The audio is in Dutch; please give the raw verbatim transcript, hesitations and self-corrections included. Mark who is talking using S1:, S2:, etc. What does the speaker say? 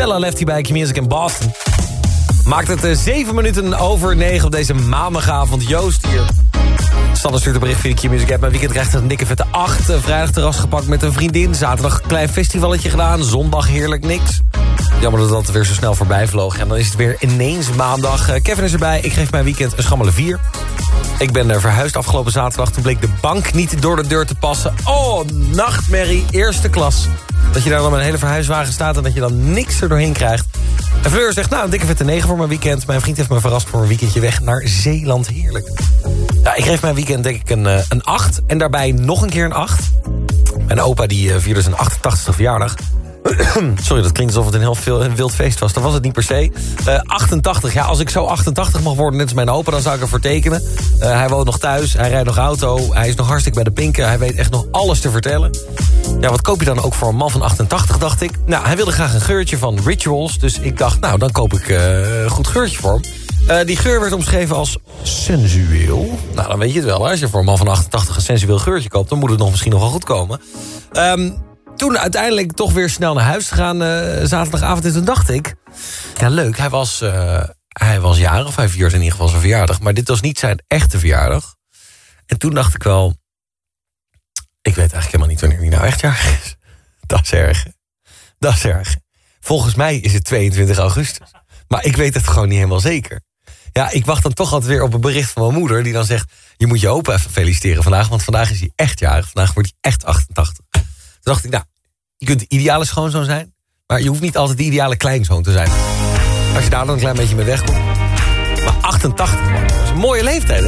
S1: Stella left hier bij Q-Music in Boston. Maakt het uh, zeven minuten over negen op deze maandagavond. Joost hier. Sander stuurt een bericht via de Q-Music app. Mijn weekend krijgt een dikke vette acht. Uh, vrijdag terras gepakt met een vriendin. Zaterdag een klein festivalletje gedaan. Zondag heerlijk niks. Jammer dat dat weer zo snel voorbij vloog. En dan is het weer ineens maandag. Uh, Kevin is erbij. Ik geef mijn weekend een schammele vier. Ik ben uh, verhuisd afgelopen zaterdag. Toen bleek de bank niet door de deur te passen. Oh, nachtmerrie, eerste klas. Dat je daar dan met een hele verhuiswagen staat en dat je dan niks er doorheen krijgt. En Fleur zegt, nou, een dikke vette negen voor mijn weekend. Mijn vriend heeft me verrast voor een weekendje weg naar Zeeland. Heerlijk. Ja, ik geef mijn weekend denk ik een, een acht. En daarbij nog een keer een acht. Mijn opa die uh, vierde zijn achtentachtigste verjaardag. Sorry, dat klinkt alsof het een heel veel, een wild feest was. Dat was het niet per se. Uh, achtentachtig, ja, als ik zo achtentachtig mag worden, net als mijn opa, dan zou ik ervoor tekenen. Uh, hij woont nog thuis, hij rijdt nog auto, hij is nog hartstikke bij de pinken. Hij weet echt nog alles te vertellen. Ja, wat koop je dan ook voor een man van achtentachtig, dacht ik. Nou, hij wilde graag een geurtje van Rituals. Dus ik dacht, nou, dan koop ik uh, een goed geurtje voor hem. Uh, die geur werd omschreven als sensueel. Nou, dan weet je het wel. Hè? Als je voor een man van achtentachtig een sensueel geurtje koopt, dan moet het nog misschien nog wel goed komen. Um, Toen uiteindelijk toch weer snel naar huis te gaan uh, zaterdagavond. En toen dacht ik, ja leuk, hij was, uh, hij was jarig, of hij viert in ieder geval zijn verjaardag. Maar dit was niet zijn echte verjaardag. En toen dacht ik wel, ik weet eigenlijk helemaal niet wanneer hij nou echt jarig is. Dat is erg. Dat is erg. Volgens mij is het tweeëntwintig augustus. Maar ik weet het gewoon niet helemaal zeker. Ja, ik wacht dan toch altijd weer op een bericht van mijn moeder die dan zegt, je moet je opa even feliciteren vandaag, want vandaag is hij echt jarig. Vandaag wordt hij echt achtentachtig. Toen dacht ik, nou, je kunt de ideale schoonzoon zijn, maar je hoeft niet altijd de ideale kleinzoon te zijn. Als je daar dan een klein beetje mee wegkomt. Maar achtentachtig, man, dat is een mooie leeftijd, hè?